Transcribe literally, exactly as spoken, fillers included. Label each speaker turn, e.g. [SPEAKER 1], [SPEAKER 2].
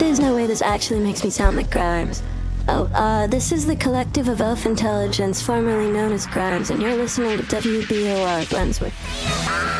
[SPEAKER 1] There's no way this actually makes me sound like Grimes. Oh, uh, this is the Collective of Elf Intelligence, formerly known as Grimes, and you're listening to W B O R Brunswick.